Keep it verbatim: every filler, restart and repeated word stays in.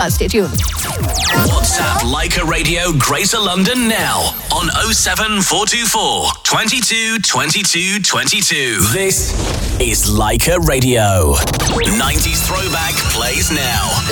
पक्का stay tuned. WhatsApp Leica Radio Greater London now on oh seven four two four, twenty-two, twenty-two, twenty-two. This is Leica Radio. nineties Throwback plays now.